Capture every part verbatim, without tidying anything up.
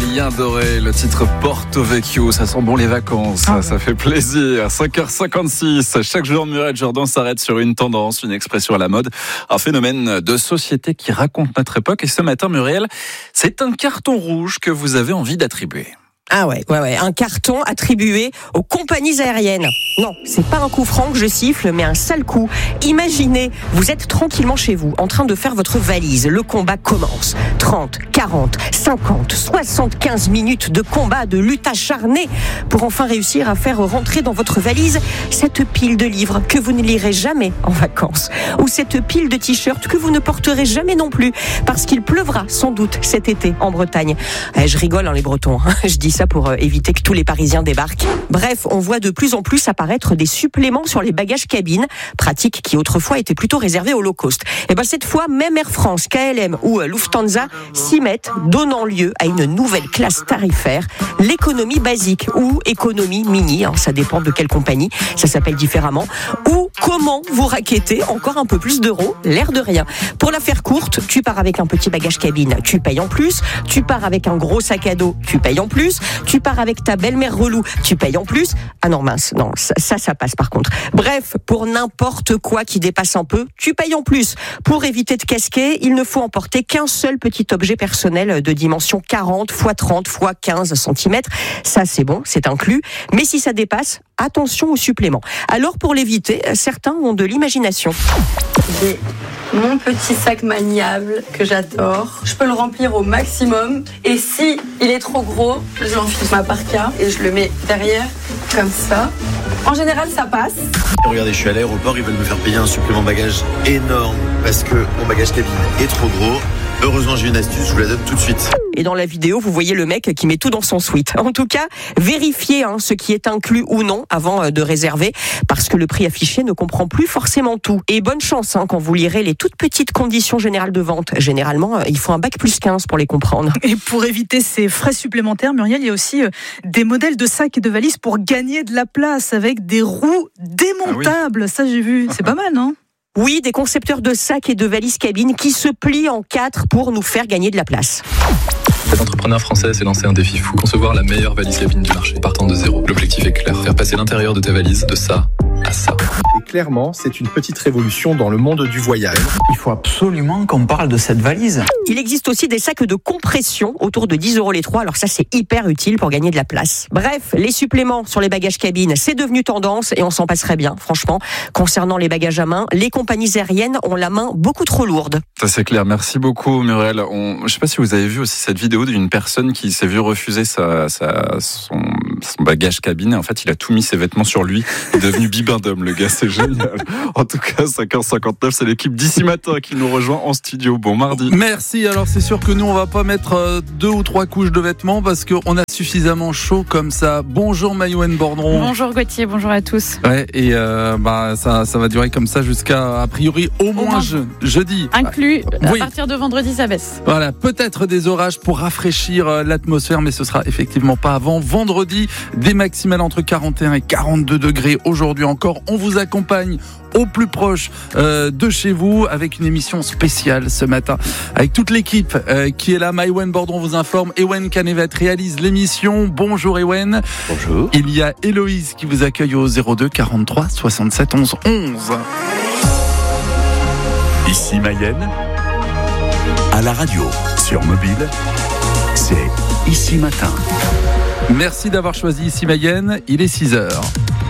Lien doré, le titre Porto Vecchio, ça sent bon les vacances, ah, ça fait plaisir. cinq heures cinquante-six, chaque jour Muriel Jourdan s'arrête sur une tendance, une expression à la mode, un phénomène de société qui raconte notre époque. Et ce matin, Muriel, c'est un carton rouge que vous avez envie d'attribuer. Ah ouais, ouais, ouais, un carton attribué aux compagnies aériennes. Non, c'est pas un coup franc que je siffle, mais un sale coup. Imaginez, vous êtes tranquillement chez vous, en train de faire votre valise. Le combat commence. trente, quarante, cinquante, soixante-quinze minutes de combat, de lutte acharnée pour enfin réussir à faire rentrer dans votre valise cette pile de livres que vous ne lirez jamais en vacances. Ou cette pile de t-shirts que vous ne porterez jamais non plus, parce qu'il pleuvra sans doute cet été en Bretagne. Eh, je rigole, hein, les Bretons, hein. Je dis ça pour éviter que tous les Parisiens débarquent. Bref, on voit de plus en plus apparaître des suppléments sur les bagages cabines, pratique qui autrefois était plutôt réservée au low cost. Et ben cette fois, même Air France, K L M ou Lufthansa s'y mettent, donnant lieu à une nouvelle classe tarifaire, l'économie basique ou économie mini, hein, ça dépend de quelle compagnie, ça s'appelle différemment, ou comment vous raquettez encore un peu plus d'euros, l'air de rien. Pour la faire courte, tu pars avec un petit bagage cabine, tu payes en plus, tu pars avec un gros sac à dos, tu payes en plus, tu pars avec ta belle-mère relou, tu payes en plus. Ah non, mince, non, ça, ça, ça passe par contre. Bref, pour n'importe quoi qui dépasse un peu, tu payes en plus. Pour éviter de casquer, il ne faut emporter qu'un seul petit objet personnel de dimension quarante par trente par quinze centimètres. Ça, c'est bon, c'est inclus. Mais si ça dépasse, attention au supplément. Alors, pour l'éviter, certains ont de l'imagination. J'ai mon petit sac maniable que j'adore. Je peux le remplir au maximum. Et si il est trop gros, je l'enfile ma parka et je le mets derrière, comme ça. En général, ça passe. Regardez, je suis à l'aéroport, ils veulent me faire payer un supplément bagage énorme parce que mon bagage cabine est trop gros. Heureusement, j'ai une astuce, je vous la donne tout de suite. Et dans la vidéo, vous voyez le mec qui met tout dans son sweat. En tout cas, vérifiez hein, ce qui est inclus ou non avant de réserver, parce que le prix affiché ne comprend plus forcément tout. Et bonne chance hein, quand vous lirez les toutes petites conditions générales de vente. Généralement, il faut un bac plus quinze pour les comprendre. Et pour éviter ces frais supplémentaires, Muriel, il y a aussi des modèles de sacs et de valises pour gagner de la place avec des roues démontables. Ah oui. Ça, j'ai vu. C'est pas mal, non ? Oui, des concepteurs de sacs et de valises cabines qui se plient en quatre pour nous faire gagner de la place. Cet entrepreneur français s'est lancé un défi fou. Concevoir la meilleure valise cabine du marché, partant de zéro. L'objectif est clair, faire passer l'intérieur de ta valise de ça à ça. Et clairement, c'est une petite révolution dans le monde du voyage. Il faut absolument qu'on parle de cette valise. Il existe aussi des sacs de compression autour de dix euros les trois. Alors ça, c'est hyper utile pour gagner de la place. Bref, les suppléments sur les bagages cabines, c'est devenu tendance et on s'en passerait bien, franchement. Concernant les bagages à main, les compagnies aériennes ont la main beaucoup trop lourde. Ça, c'est clair. Merci beaucoup, Muriel. On... Je ne sais pas si vous avez vu aussi cette vidéo d'une personne qui s'est vue refuser sa, sa, son, son bagage cabine. Et en fait, il a tout mis ses vêtements sur lui. Il est devenu bibendum, le gars. C'est génial. En tout cas, cinq heures cinquante-neuf, c'est l'équipe d'ici matin qui nous rejoint en studio. Bon mardi. Merci. Alors, c'est sûr que nous, on va pas mettre deux ou trois couches de vêtements parce qu'on a suffisamment chaud comme ça. Bonjour Maïwen Bordron. Bonjour Gauthier, bonjour à tous. Ouais, et euh, bah, ça, ça va durer comme ça jusqu'à, a priori, au, au moins, moins je, jeudi. Inclus, oui. À partir de vendredi, ça baisse. Voilà, peut-être des orages pour rafraîchir l'atmosphère, mais ce sera effectivement pas avant vendredi. Des maximales entre quarante et un et quarante-deux degrés aujourd'hui encore. On vous accompagne au plus proche euh, de chez vous avec une émission spéciale ce matin avec toute l'équipe euh, qui est là. Maïwen Bordron vous informe, Ewen Canevet réalise l'émission. Bonjour Ewen. Bonjour. Il y a Héloïse qui vous accueille au zéro deux quarante-trois soixante-sept onze onze. Ici Mayenne, à la radio, sur mobile, c'est Ici Matin. Merci d'avoir choisi Ici Mayenne, il est six heures.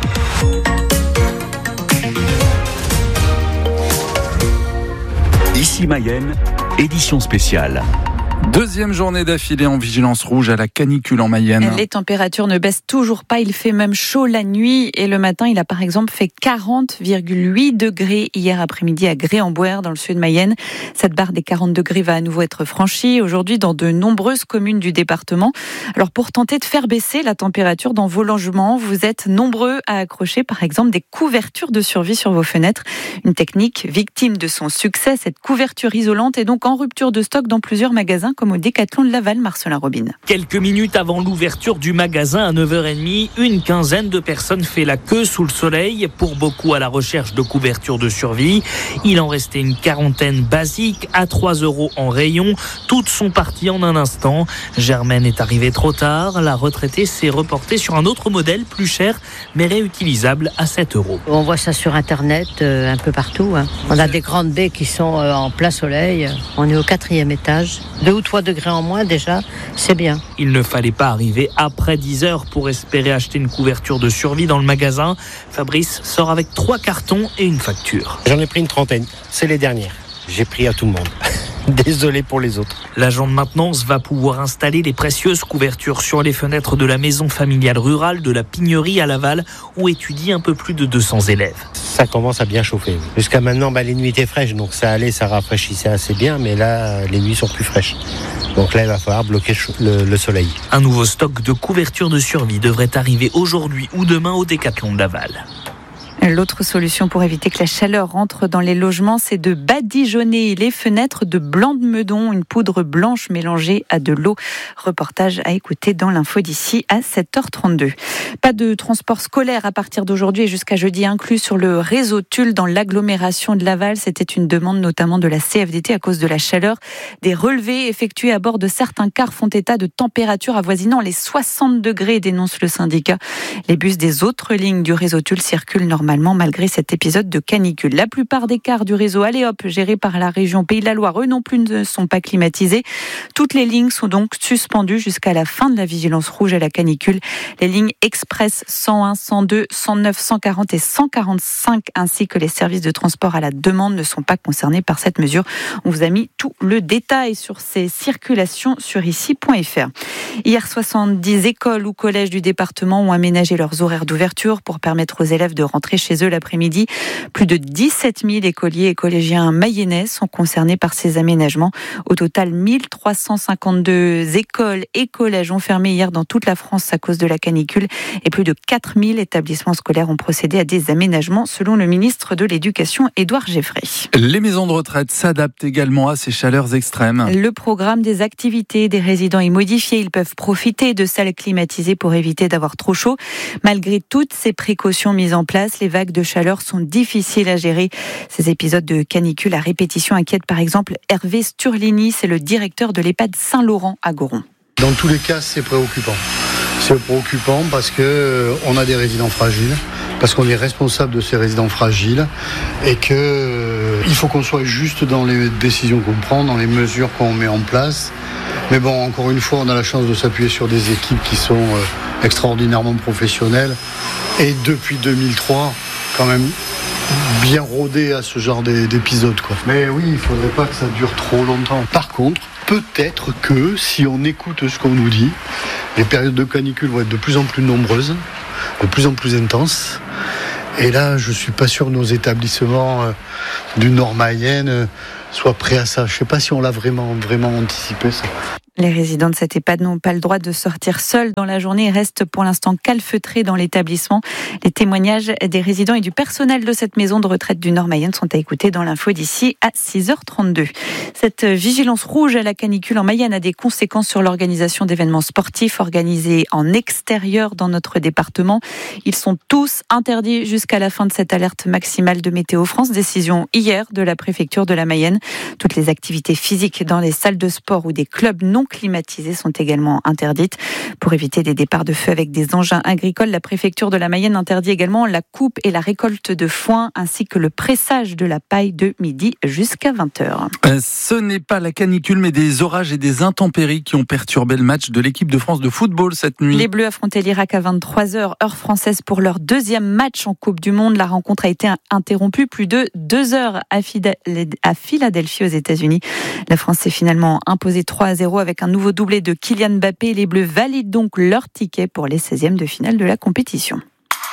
Ici Mayenne, édition spéciale. Deuxième journée d'affilée en vigilance rouge à la canicule en Mayenne. Les températures ne baissent toujours pas, il fait même chaud la nuit et le matin il a par exemple fait quarante virgule huit degrés hier après-midi à Gré-en-Boer dans le sud de Mayenne. Cette barre des quarante degrés va à nouveau être franchie aujourd'hui dans de nombreuses communes du département. Alors pour tenter de faire baisser la température dans vos logements, vous êtes nombreux à accrocher par exemple des couvertures de survie sur vos fenêtres. Une technique victime de son succès, cette couverture isolante est donc en rupture de stock dans plusieurs magasins magasins comme au Décathlon de Laval, Marcelin Robin. Quelques minutes avant l'ouverture du magasin à neuf heures trente, une quinzaine de personnes fait la queue sous le soleil, pour beaucoup à la recherche de couverture de survie. Il en restait une quarantaine basique à trois euros en rayon. Toutes sont parties en un instant. Germaine est arrivée trop tard. La retraitée s'est reportée sur un autre modèle plus cher mais réutilisable à sept euros. On voit ça sur internet euh, un peu partout. Hein. On a des grandes baies qui sont euh, en plein soleil. On est au quatrième étage. Deux ou trois degrés en moins déjà, c'est bien. Il ne fallait pas arriver après dix heures pour espérer acheter une couverture de survie dans le magasin. Fabrice sort avec trois cartons et une facture. J'en ai pris une trentaine. C'est les dernières. J'ai pris à tout le monde. Désolé pour les autres. L'agent de maintenance va pouvoir installer les précieuses couvertures sur les fenêtres de la maison familiale rurale de la Pignerie à Laval, où étudient un peu plus de deux cents élèves. Ça commence à bien chauffer. Jusqu'à maintenant, bah, les nuits étaient fraîches, donc ça allait, ça rafraîchissait assez bien, mais là, les nuits sont plus fraîches. Donc là, il va falloir bloquer le, le soleil. Un nouveau stock de couvertures de survie devrait arriver aujourd'hui ou demain au Décathlon de Laval. L'autre solution pour éviter que la chaleur rentre dans les logements, c'est de badigeonner les fenêtres de blanc de meudon, une poudre blanche mélangée à de l'eau. Reportage à écouter dans l'info d'ici à sept heures trente-deux. Pas de transport scolaire à partir d'aujourd'hui et jusqu'à jeudi inclus sur le réseau Tulle dans l'agglomération de Laval. C'était une demande notamment de la C F D T à cause de la chaleur. Des relevés effectués à bord de certains cars font état de températures avoisinant les soixante degrés, dénonce le syndicat. Les bus des autres lignes du réseau Tulle circulent normalement malgré cet épisode de canicule. La plupart des cars du réseau Aléop, gérés par la région Pays de la Loire, eux non plus ne sont pas climatisés. Toutes les lignes sont donc suspendues jusqu'à la fin de la vigilance rouge à la canicule. Les lignes express cent un, cent deux, cent neuf, cent quarante et cent quarante-cinq ainsi que les services de transport à la demande ne sont pas concernés par cette mesure. On vous a mis tout le détail sur ces circulations sur ici point f r. Hier, soixante-dix écoles ou collèges du département ont aménagé leurs horaires d'ouverture pour permettre aux élèves de rentrer chez eux l'après-midi. Plus de dix-sept mille écoliers et collégiens mayennais sont concernés par ces aménagements. Au total, mille trois cent cinquante-deux écoles et collèges ont fermé hier dans toute la France à cause de la canicule et plus de quatre mille établissements scolaires ont procédé à des aménagements selon le ministre de l'Éducation, Édouard Geffray. Les maisons de retraite s'adaptent également à ces chaleurs extrêmes. Le programme des activités des résidents est modifié. Ils peuvent profiter de salles climatisées pour éviter d'avoir trop chaud. Malgré toutes ces précautions mises en place, les vagues de chaleur sont difficiles à gérer. Ces épisodes de canicule à répétition inquiètent par exemple Hervé Sturlini, c'est le directeur de l'EHPAD Saint-Laurent à Goron. Dans tous les cas, c'est préoccupant. C'est préoccupant parce qu'on a des résidents fragiles, parce qu'on est responsable de ces résidents fragiles et qu'il euh, faut qu'on soit juste dans les décisions qu'on prend, dans les mesures qu'on met en place. Mais bon, encore une fois, on a la chance de s'appuyer sur des équipes qui sont euh, extraordinairement professionnelles et depuis deux mille trois, quand même bien rodées à ce genre d'épisodes, quoi. Mais oui, il ne faudrait pas que ça dure trop longtemps. Par contre, peut-être que si on écoute ce qu'on nous dit, les périodes de canicule vont être de plus en plus nombreuses, de plus en plus intenses. Et là, je ne suis pas sûr que nos établissements euh, du Nord Mayenne euh, soient prêts à ça. Je ne sais pas si on l'a vraiment, vraiment anticipé, ça. Les résidents de cette EHPAD n'ont pas le droit de sortir seuls dans la journée et restent pour l'instant calfeutrés dans l'établissement. Les témoignages des résidents et du personnel de cette maison de retraite du Nord Mayenne sont à écouter dans l'info d'ici à six heures trente-deux. Cette vigilance rouge à la canicule en Mayenne a des conséquences sur l'organisation d'événements sportifs organisés en extérieur dans notre département. Ils sont tous interdits jusqu'à la fin de cette alerte maximale de Météo France. Décision hier de la préfecture de la Mayenne. Toutes les activités physiques dans les salles de sport ou des clubs non climatisées sont également interdites. Pour éviter des départs de feu avec des engins agricoles, la préfecture de la Mayenne interdit également la coupe et la récolte de foin ainsi que le pressage de la paille de midi jusqu'à vingt heures. Ce n'est pas la canicule mais des orages et des intempéries qui ont perturbé le match de l'équipe de France de football cette nuit. Les Bleus affrontaient l'Irak à vingt-trois heures, heure française, pour leur deuxième match en Coupe du Monde. La rencontre a été interrompue plus de deux heures à Philadelphie aux États-Unis. La France s'est finalement imposée trois à zéro avec un nouveau doublé de Kylian Mbappé. Les Bleus valident donc leur ticket pour les seizièmes de finale de la compétition.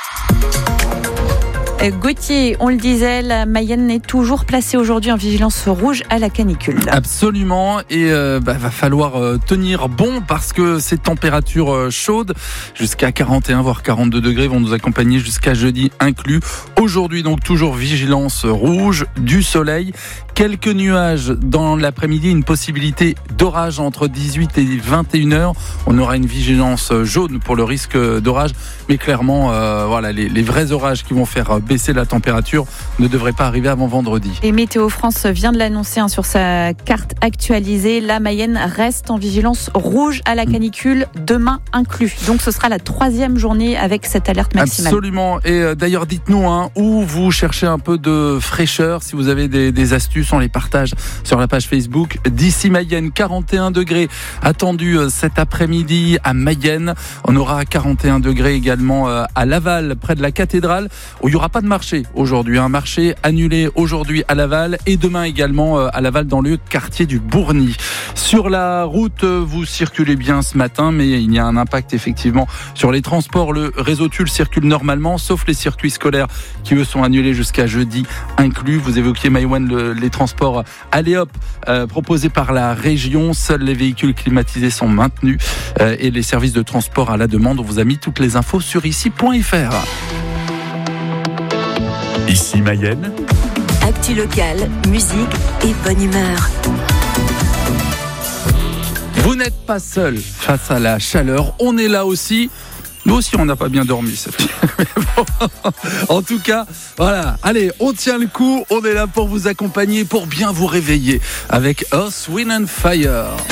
Gauthier, on le disait, la Mayenne est toujours placée aujourd'hui en vigilance rouge à la canicule. Absolument, et euh, bah, va falloir euh, tenir bon parce que ces températures euh, chaudes, jusqu'à quarante et un voire quarante-deux degrés, vont nous accompagner jusqu'à jeudi inclus. Aujourd'hui donc toujours vigilance rouge, du soleil, Quelques nuages dans l'après-midi, une possibilité d'orage entre dix-huit et vingt et une heures. On aura une vigilance jaune pour le risque d'orage, mais clairement, euh, voilà, les, les vrais orages qui vont faire baisser la température ne devraient pas arriver avant vendredi. Et Météo France vient de l'annoncer hein, sur sa carte actualisée. La Mayenne reste en vigilance rouge à la canicule, demain inclus. Donc ce sera la troisième journée avec cette alerte maximale. Absolument. Et euh, d'ailleurs, dites-nous hein, où vous cherchez un peu de fraîcheur. Si vous avez des, des astuces, on les partage sur la page Facebook. D'ici Mayenne, quarante et un degrés attendus euh, cet après-midi à Mayenne. On aura quarante et un degrés également euh, à Laval, près de la cathédrale, où il n'y aura pas de marché aujourd'hui. Un marché annulé aujourd'hui à Laval et demain également euh, à Laval dans le quartier du Bourgny. Sur la route, euh, vous circulez bien ce matin, mais il y a un impact effectivement sur les transports. Le réseau Tulle circule normalement, sauf les circuits scolaires qui eux sont annulés jusqu'à jeudi inclus. Vous évoquiez Maïwan, le, les transports allez hop euh, proposés par la région. Seuls les véhicules climatisés sont maintenus euh, et les services de transport à la demande. On vous a mis toutes les infos sur ici point f r. Ici Mayenne. Actu locale, musique et bonne humeur. Vous n'êtes pas seul face à la chaleur. On est là aussi. Nous aussi, on n'a pas bien dormi cette nuit. En tout cas, voilà. Allez, on tient le coup. On est là pour vous accompagner, pour bien vous réveiller avec Earth, Wind and Fire.